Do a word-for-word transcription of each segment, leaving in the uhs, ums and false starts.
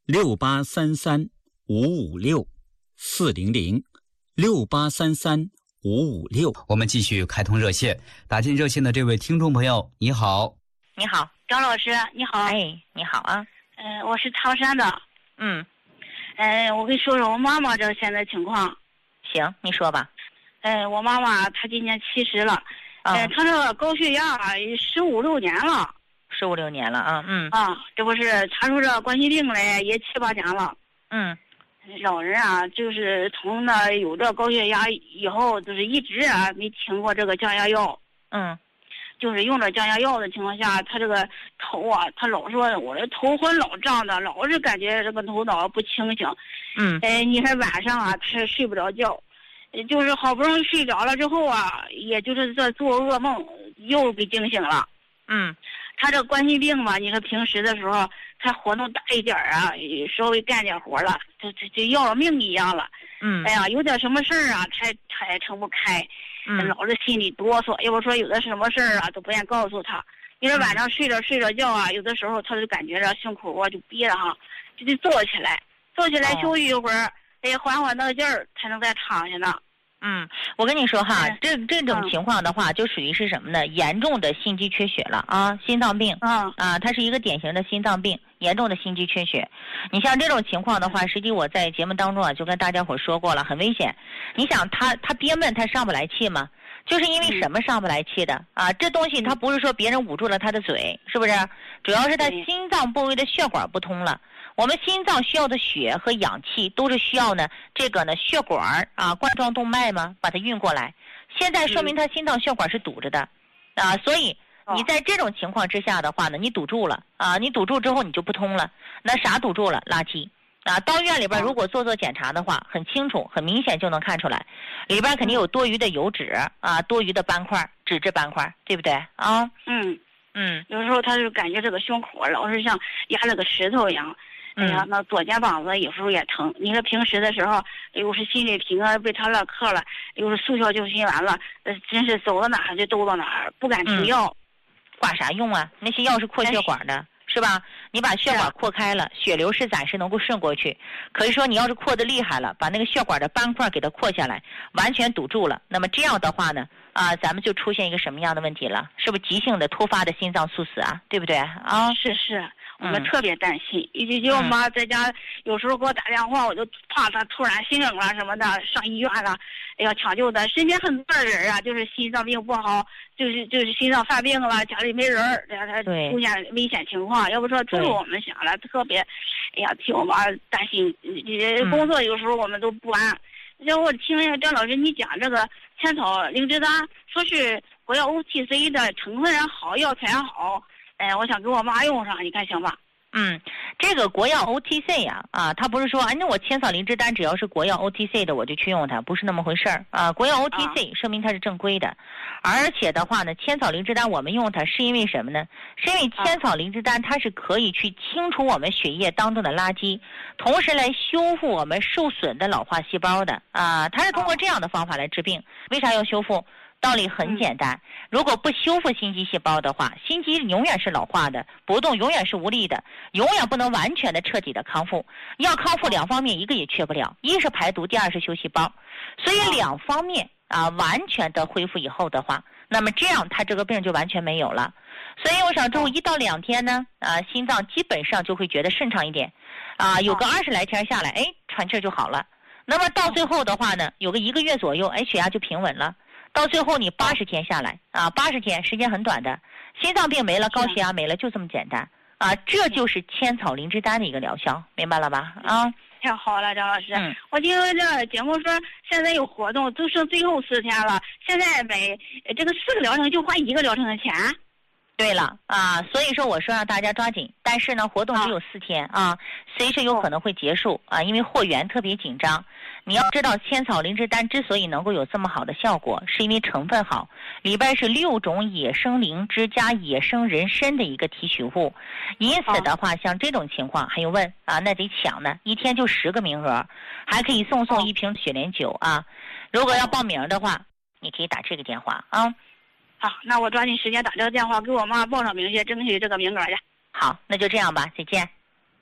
六八三三五五六四零零六八三三五五六。 我们继续开通热线，打进热线的这位听众朋友，你好。 你好， 张老师，你好。 哎，你好啊。 嗯、呃，我是唐山的。 嗯。 嗯、呃，我跟你说说我妈妈这现在情况。 行，你说吧。 嗯、呃，我妈妈她今年七十了，呃， 啊、 她这个高血压十五六年了。 十五六年了啊，嗯。 啊，这不是查出这冠心病来也七八年了。 嗯。 老人啊，就是从那有这高血压以后，就是一直啊没停过这个降压药。 嗯。 就是用着降压药的情况下，他这个头啊，他老说我这头昏老胀的，老是感觉这个头脑不清醒。 嗯。 哎，你看晚上啊，他是睡不着觉，就是好不容易睡着了之后啊，也就是在做噩梦，又给惊醒了。 嗯。 他这冠心病嘛，你说平时的时候他活动大一点啊，稍微干点活了，就就就要了命一样了。 嗯。 哎呀，有点什么事儿啊，他他也撑不开。 嗯， 老是心里哆嗦，要不说有的什么事儿啊都不愿告诉他。你说晚上睡着睡着觉啊，有的时候他就感觉着胸口啊就憋着哈，就得坐起来，坐起来休息一会儿，得缓缓那个劲儿才能再躺下呢。 嗯，我跟你说哈， 嗯、 这这种情况的话，就属于是什么呢？严重的心肌缺血了啊，心脏病。 嗯啊，它是一个典型的心脏病，严重的心肌缺血。你像这种情况的话，实际我在节目当中啊，就跟大家伙说过了，很危险。你想他他憋闷，他上不来气吗？就是因为什么上不来气的啊？这东西它不是说别人捂住了他的嘴，是不是？主要是他心脏部位的血管不通了。我们心脏需要的血和氧气都是需要呢，这个呢血管啊冠状动脉嘛，把它运过来。现在说明他心脏血管是堵着的，啊，所以你在这种情况之下的话呢，你堵住了啊，你堵住之后你就不通了。那啥堵住了？垃圾。啊，到医院里边如果做做检查的话，很清楚、很明显就能看出来，里边肯定有多余的油脂啊，多余的斑块、脂质斑块，对不对啊？ 嗯嗯， 有时候他就感觉这个胸口老是像压了个石头一样。哎呀，那左肩膀子有时候也疼。你说平时的时候，又是心理平啊，被他那课了，又是速效救心丸了，呃，真是走到哪儿就兜到哪儿，不敢停药。 嗯、挂啥用啊？那些药是扩血管的。哎是吧？你把血管扩开了，血流是暂时能够顺过去。可是说你要是扩得厉害了，把那个血管的斑块给它扩下来，完全堵住了。那么这样的话呢，啊，咱们就出现一个什么样的问题了？是不是急性的突发的心脏猝死啊？对不对啊？ 是是，我们特别担心。以及就我妈在家有时候给我打电话，我就怕她突然心梗了什么的，上医院了，哎呀抢救的。身边很多人啊，就是心脏病不好，就是就是心脏犯病了，家里没人儿，他出现危险情况。要不说这是我们想了特别，哎呀，替我妈担心。工作有时候我们都不安。要、嗯、我听张老师你讲这个千草灵芝丹，说是国药 O T C 的成分好，药材好，哎，我想给我妈用上，你看行吧？ 嗯，这个国药 O T C 呀、啊，啊，它不是说，哎，那我千草灵芝丹只要是国药 O T C 的我就去用它，不是那么回事儿啊。国药 O T C 说明它是正规的，啊、而且的话呢，千草灵芝丹我们用它是因为什么呢？是因为千草灵芝丹它是可以去清除我们血液当中的垃圾，同时来修复我们受损的老化细胞的啊。它是通过这样的方法来治病。为啥要修复？道理很简单，如果不修复心肌细胞的话，心肌永远是老化的，搏动永远是无力的，永远不能完全的彻底的康复。要康复两方面一个也缺不了，一是排毒，第二是修细胞。所以两方面啊完全的恢复以后的话，那么这样他这个病就完全没有了。所以我想之后一到两天呢，啊心脏基本上就会觉得顺畅一点，啊有个二十来天下来，哎喘气就好了。那么到最后的话呢，有个一个月左右，哎血压就平稳了。到最后你八十天下来啊，八十天时间很短的，心脏病没了，高血压没了，就这么简单啊！这就是千草灵芝丹的一个疗效，明白了吧？啊， 太好了，张老师， 嗯、 我听这节目说现在有活动，都剩最后四天了，现在每这个四个疗程就花一个疗程的钱。 对了啊，所以说我说让大家抓紧，但是呢，活动只有四天啊，随时有可能会结束啊，因为货源特别紧张。你要知道，千草灵芝丹之所以能够有这么好的效果，是因为成分好，里边是六种野生灵芝加野生人参的一个提取物，因此的话，像这种情况还用问啊？那得抢呢，一天就十个名额，还可以送送一瓶雪莲酒啊。如果要报名的话，你可以打这个电话啊。 好，那我抓紧时间打这个电话，给我妈报上名去，争取这个名额去。 好，那就这样吧，再见。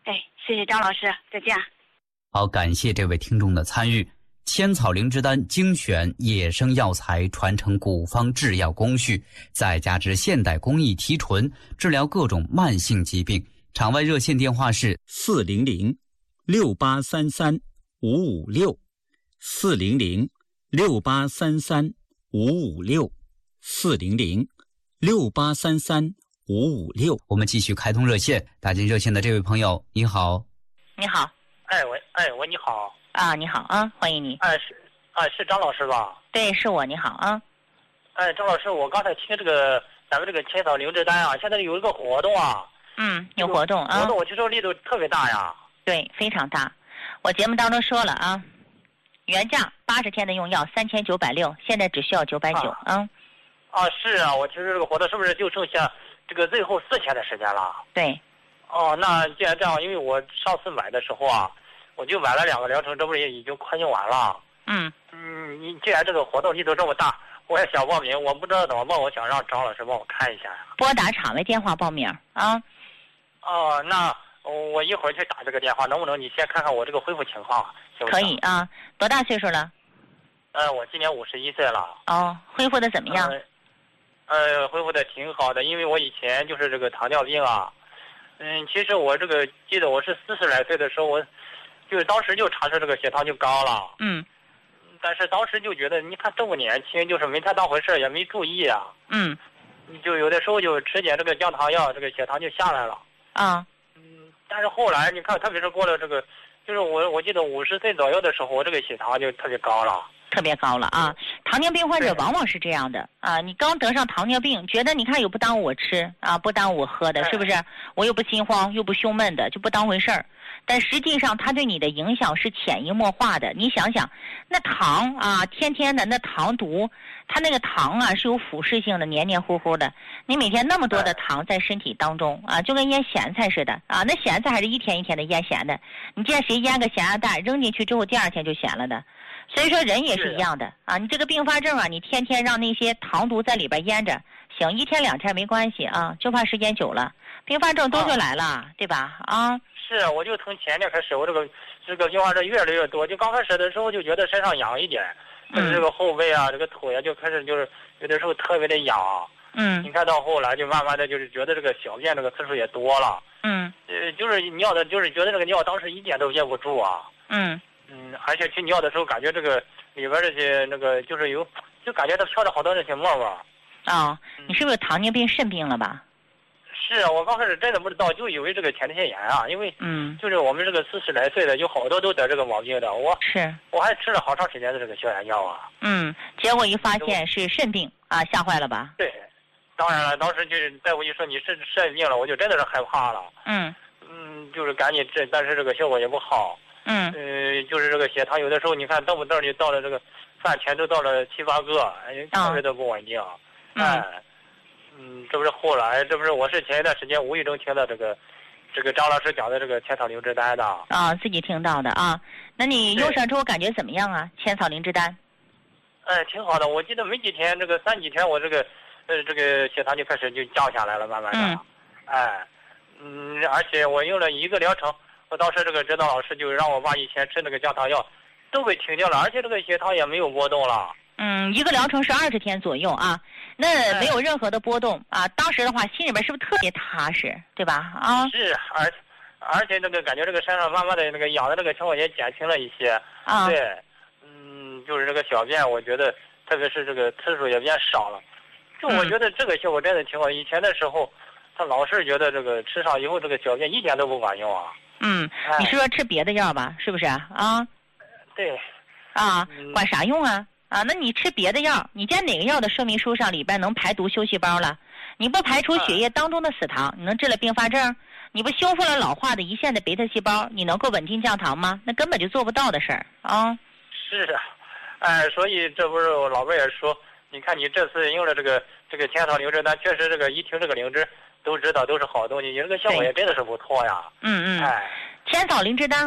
哎，谢谢张老师，再见。 好，感谢这位听众的参与。千草灵芝丹精选野生药材，传承古方制药工序，再加之现代工艺提纯，治疗各种慢性疾病。场外热线电话是四零零六八三三五五六，四零零六八三三五五六，四零零六八三三五五六。 我们继续开通热线，打进热线的这位朋友，你好。 你好。 哎喂，哎喂，你好。 啊，你好啊，欢迎你。 哎是，哎是张老师吧？ 对，是我。你好啊。 哎，张老师，我刚才听这个咱们这个千草灵芝丹啊，现在有一个活动啊。 嗯，有活动啊。 活动我听说力度特别大呀。 对，非常大。我节目当中说了啊，原价八十天的用药三千九百六，现在只需要九百九啊。 啊，是啊，我听说这个活动是不是就剩下这个最后四天的时间了？ 对。 哦，那既然这样，因为我上次买的时候啊，我就买了两个疗程，这不是也已经快用完了？ 嗯。 嗯，你既然这个活动力度这么大，我也想报名，我不知道怎么报，我想让张老师帮我看一下呀。 拨打场外电话报名啊。 哦，那我一会儿去打这个电话，能不能你先看看我这个恢复情况，行不行？ 可以啊。多大岁数了？ 呃，我今年五十一岁了。 哦，恢复的怎么样？ 呃，呃恢复的挺好的，因为我以前就是这个糖尿病啊。嗯，其实我这个记得我是四十来岁的时候，我就是当时就查出这个血糖就高了。 嗯。 但是当时就觉得，你看这么年轻，就是没太当回事，也没注意啊。 嗯。 就有的时候就吃点这个降糖药，这个血糖就下来了。 啊。 嗯，但是后来你看，特别是过了这个，就是我我记得五十岁左右的时候，我这个血糖就特别高了。 特别高了啊！糖尿病患者往往是这样的啊，你刚得上糖尿病，觉得你看又不耽误我吃啊，不耽误我喝的，是不是？我又不心慌，又不胸闷的，就不当回事儿。但实际上，它对你的影响是潜移默化的。你想想，那糖啊，天天的那糖毒，它那个糖啊是有腐蚀性的，黏黏糊糊的。你每天那么多的糖在身体当中啊，就跟腌咸菜似的啊，那咸菜还是一天一天的腌咸的。你见谁腌个咸鸭蛋，扔进去之后，第二天就咸了的。所以说人也是一样的啊，你这个并发症啊，你天天让那些糖毒在里边腌着，行一天两天没关系啊，就怕时间久了，并发症都就来了，啊、对吧？啊， 是，我就从前天开始，我这个这个并发症越来越多，就刚开始的时候就觉得身上痒一点，就是这个后背啊，这个腿啊就开始就是有的时候特别的痒。 嗯。 你看到后来就慢慢的就是觉得这个小便这个次数也多了。 嗯。 呃，就是尿的，就是觉得这个尿当时一点都憋不住啊。 嗯。 嗯，而且去尿的时候，感觉这个里边这些那个就是有，就感觉它飘着好多那些沫沫。 啊、哦，你是不是糖尿病肾病了吧？ 是啊，我刚开始真的不知道，就以为这个前列腺炎啊，因为嗯， 就是我们这个四十来岁的，有好多都得这个毛病的。我是， 我还吃了好长时间的这个消炎药啊。 嗯，结果一发现是肾病啊，吓坏了吧？ 对，当然了，当时就是大夫一说你是肾病了，我就真的是害怕了。 嗯嗯，就是赶紧治，但是这个效果也不好。 嗯， 呃，就是这个血糖有的时候你看动不动就到了这个饭前都到了七八个，哎，特别的不稳定。哎，嗯，这不是后来，这不是我是前一段时间无意中听到这个，这个张老师讲的这个千草灵芝丹的。 啊，自己听到的啊。那你用上之后感觉怎么样啊？千草灵芝丹？ 哎，挺好的。我记得没几天，这个三几天，我这个呃这个血糖就开始就降下来了，慢慢的。 嗯。 哎，嗯，而且我用了一个疗程。我当时这个指导老师就让我把以前吃那个降糖药都给停掉了，而且这个血糖也没有波动了。 嗯，一个疗程是二十天左右啊，那没有任何的波动啊。当时的话，心里边是不是特别踏实，对吧？啊， 是，而而且这个感觉这个身上慢慢的那个痒的这个情况也减轻了一些。 啊， 对，嗯，就是这个小便，我觉得特别是这个次数也变少了。就我觉得这个效果真的挺好。以前的时候，他老是觉得这个吃上以后这个小便一点都不管用啊。 嗯，你是说吃别的药吧？是不是啊？ 对。 啊，管啥用啊？啊，那你吃别的药，你见哪个药的说明书上里边能排毒修细胞了？你不排除血液当中的死糖，你能治了并发症？你不修复了老化的胰腺的贝塔细胞，你能够稳定降糖吗？那根本就做不到的事儿啊。 是啊，哎，所以这不是我老辈也说，你看你这次用了这个这个千草灵芝丹，确实这个一听这个灵芝。都知道都是好东西，你这个效果也真的是不错呀。 嗯嗯。 哎， 千草灵芝丹啊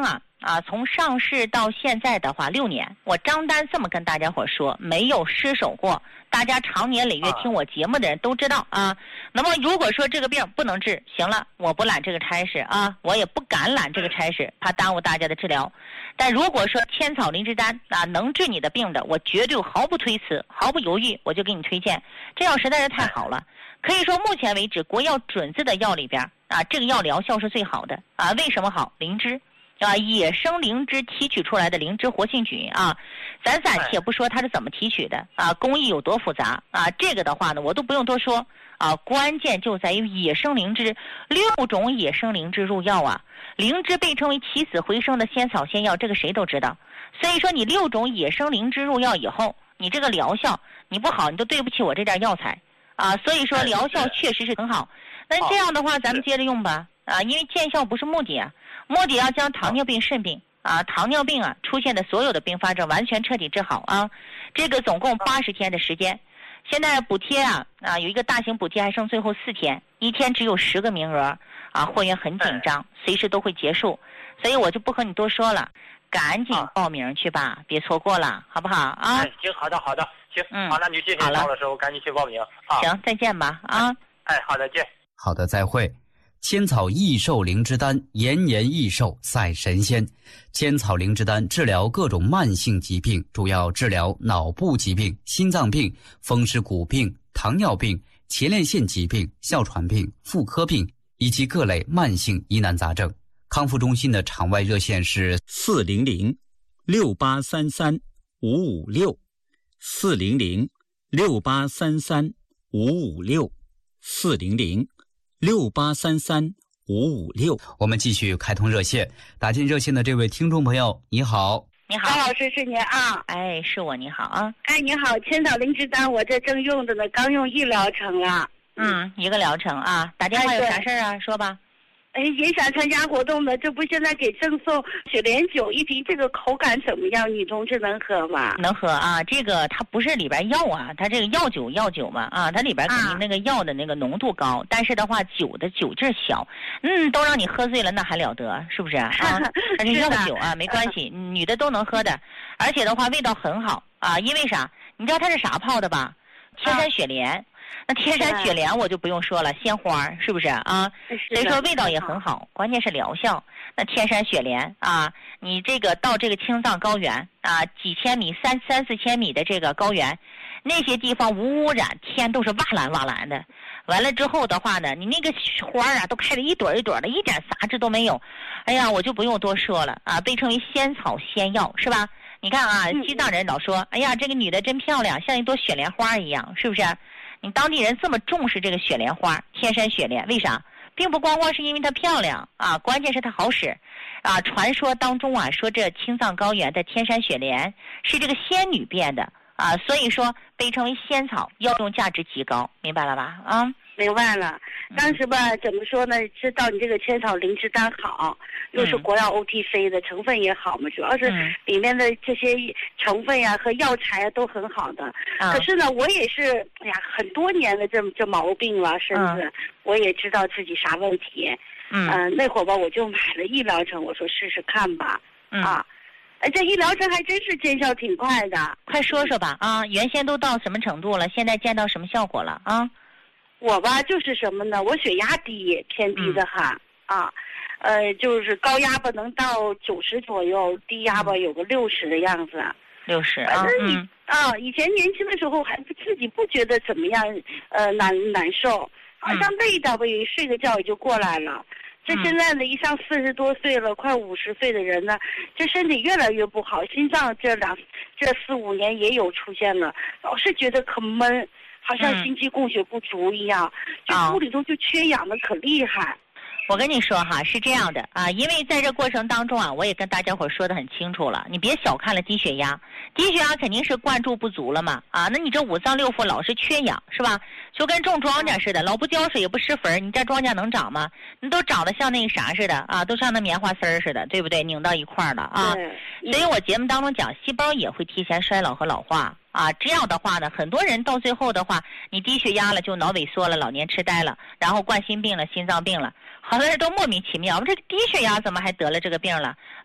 啊，从上市到现在的话六年，我张丹这么跟大家伙说，没有失手过。大家常年累月听我节目的人都知道啊。那么如果说这个病不能治，行了，我不揽这个差事啊，我也不敢揽这个差事，怕耽误大家的治疗。但如果说千草灵芝丹啊能治你的病的，我绝对毫不推辞，毫不犹豫，我就给你推荐。这药实在是太好了，可以说目前为止国药准字的药里边啊，这个药疗效是最好的啊。为什么好？灵芝。啊，野生灵芝提取出来的灵芝活性菌啊，咱暂且不说它是怎么提取的啊，工艺有多复杂啊，这个的话呢，我都不用多说啊，关键就在于野生灵芝，六种野生灵芝入药啊，灵芝被称为起死回生的仙草仙药，这个谁都知道。所以说你六种野生灵芝入药以后，你这个疗效你不好，你都对不起我这点药材啊，所以说疗效确实是很好。那这样的话，咱们接着用吧啊，因为见效不是目的啊。目的要将糖尿病、肾病啊、糖尿病啊出现的所有的并发症完全彻底治好啊！这个总共八十天的时间，现在补贴啊啊有一个大型补贴还剩最后四天，一天只有十个名额啊，货源很紧张，随时都会结束，所以我就不和你多说了，赶紧报名去吧，别错过了，好不好啊？ 哎，行，好的，好的，行，嗯，好，那你谢谢张老师，我赶紧去报名啊。 行，再见吧啊！ 哎，好的，见。 好的，再会。千草益寿灵芝丹，延年益寿赛神仙。千草灵芝丹治疗各种慢性疾病，主要治疗脑部疾病、心脏病、风湿骨病、糖尿病、前列腺疾病、哮喘病、妇科病以及各类慢性疑难杂症。康复中心的场外热线是四零零六八三三五五六，四零零六八三三五五六，四零零六八三三五五六。 我们继续开通热线，打进热线的这位听众朋友，你好。 你好， 张老师是您啊？ 哎，是我，你好啊。 哎，你好，千草灵芝丹，我这正用着呢，刚用一疗程了。 嗯，一个疗程啊，打电话有啥事儿啊？说吧。 哎，也想参加活动的，这不现在给赠送雪莲酒一瓶，这个口感怎么样？女同志能喝吗？ 能喝啊，这个它不是里边药啊，它这个药酒药酒嘛啊，它里边肯定那个药的那个浓度高，啊、但是的话酒的酒劲小，嗯，都让你喝醉了，那还了得，是不是啊？它是药酒啊，没关系，女的都能喝的，而且的话味道很好啊，因为啥？你知道它是啥泡的吧？天山雪莲。啊那天山雪莲我就不用说了，鲜花是不是啊？所以说味道也很好，关键是疗效。那天山雪莲啊，你这个到这个青藏高原啊，几千米、三三四千米的这个高原，那些地方无污染，天都是瓦蓝瓦蓝的。完了之后的话呢，你那个花啊都开得一朵一朵的，一点杂质都没有。哎呀，我就不用多说了啊，被称为仙草仙药是吧？你看啊，西藏人老说，哎呀，这个女的真漂亮，像一朵雪莲花一样，是不是？你当地人这么重视这个雪莲花，天山雪莲，为啥？并不光光是因为它漂亮啊，关键是它好使啊。传说当中啊，说这青藏高原的天山雪莲是这个仙女变的啊，所以说被称为仙草，药用价值极高，明白了吧？啊， 明白了。当时吧，怎么说呢？知道你这个千草灵芝丹好，又是国药 O T C 的，成分也好嘛，主要是里面的这些成分呀和药材啊都很好的。嗯、可是呢，我也是，哎呀，很多年的这这毛病了，身子、嗯、我也知道自己啥问题。嗯、呃，那会儿吧，我就买了医疗程，我说试试看吧。嗯、啊，哎，这医疗程还真是见效挺快的。 快说说吧啊！原先都到什么程度了？现在见到什么效果了啊？ 我吧就是什么呢？我血压低，偏低的哈、嗯、啊，呃，就是高压吧能到九十左右，低压吧有个六十的样子。 六十啊，嗯啊，以前年轻的时候还自己不觉得怎么样，呃，难难受，好像累的吧，有一睡个觉也就过来了。这现在呢，一上四十多岁了，快五十岁的人呢，这身体越来越不好，心脏这两这四五年也有出现了，老是觉得可闷。好像心肌供血不足一样，就屋里头就缺氧的可厉害。 我跟你说哈，是这样的啊，因为在这过程当中啊，我也跟大家伙说的很清楚了，你别小看了低血压，低血压肯定是灌注不足了嘛啊，那你这五脏六腑老是缺氧是吧？就跟种庄稼似的，老不浇水也不施肥，你这庄稼能长吗？你都长得像那个啥似的啊，都像那棉花丝儿似的，对不对？拧到一块儿了啊。所以我节目当中讲，细胞也会提前衰老和老化。啊，这样的话呢，很多人到最后的话，你低血压了就脑萎缩了，老年痴呆了，然后冠心病了，心脏病了，好多人都莫名其妙，这个低血压怎么还得了这个病了？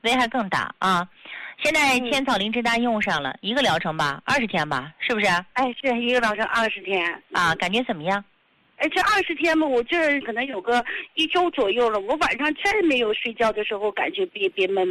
危害更大啊。现在千草灵芝丹用上了、嗯、一个疗程吧，二十天吧，是不是？ 哎，是一个疗程二十天啊，感觉怎么样？ 哎，这二十天嘛，我这可能有个一周左右了，我晚上真没有睡觉的时候感觉别别闷。